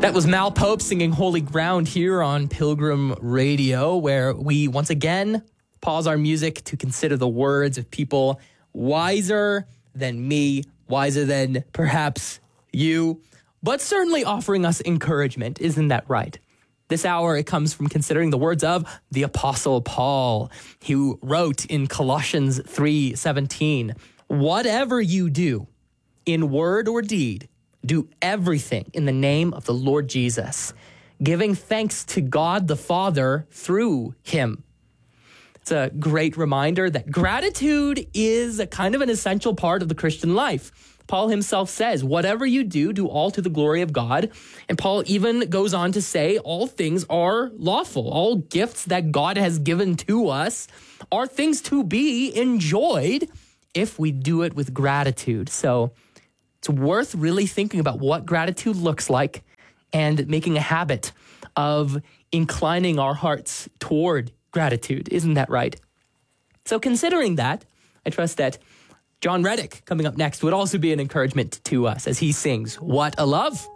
That was Mal Pope singing Holy Ground here on Pilgrim Radio, where we once again pause our music to consider the words of people wiser than me, wiser than perhaps you, but certainly offering us encouragement. Isn't that right? This hour, it comes from considering the words of the Apostle Paul, who wrote in Colossians 3:17, "Whatever you do, in word or deed, do everything in the name of the Lord Jesus, giving thanks to God the Father through him." It's a great reminder that gratitude is a kind of an essential part of the Christian life. Paul himself says, whatever you do, do all to the glory of God. And Paul even goes on to say, all things are lawful. All gifts that God has given to us are things to be enjoyed if we do it with gratitude. So it's worth really thinking about what gratitude looks like and making a habit of inclining our hearts toward gratitude. Isn't that right? So considering that, I trust that John Reddick coming up next would also be an encouragement to us as he sings, "What a Love."